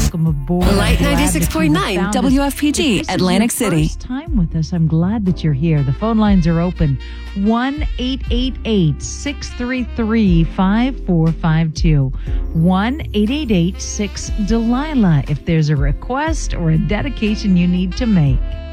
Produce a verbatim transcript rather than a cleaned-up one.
welcome aboard. Light ninety-six point nine W F P G, Atlantic City. First time with us. I'm glad that you're here. The phone lines are open. one eight eight eight, six three three, five four five two. one eight eight eight, six Delilah if there's a request or a dedication you need to make.